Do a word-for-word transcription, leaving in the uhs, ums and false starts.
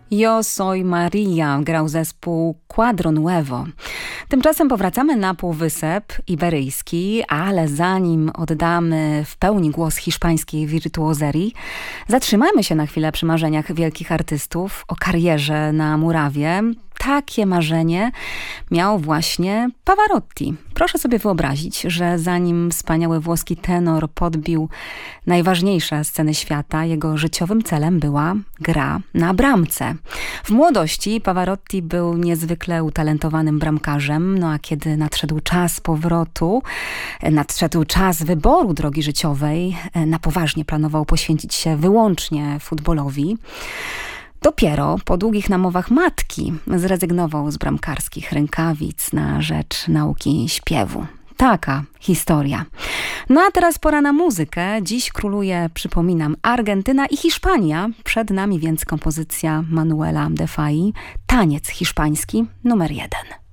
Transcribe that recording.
Yo soy Maria grał zespół Quadro Nuevo. Tymczasem powracamy na Półwysep Iberyjski, ale zanim oddamy w pełni głos hiszpańskiej wirtuozerii, zatrzymajmy się na chwilę przy marzeniach wielkich artystów o karierze na murawie. Takie marzenie miał właśnie Pavarotti. Proszę sobie wyobrazić, że zanim wspaniały włoski tenor podbił najważniejsze sceny świata, jego życiowym celem była gra na bramce. W młodości Pavarotti był niezwykle utalentowanym bramkarzem, no a kiedy nadszedł czas powrotu, nadszedł czas wyboru drogi życiowej, na poważnie planował poświęcić się wyłącznie futbolowi. Dopiero po długich namowach matki zrezygnował z bramkarskich rękawic na rzecz nauki śpiewu. Taka historia. No a teraz pora na muzykę. Dziś króluje, przypominam, Argentyna i Hiszpania. Przed nami więc kompozycja Manuela de Falla, Taniec hiszpański numer jeden.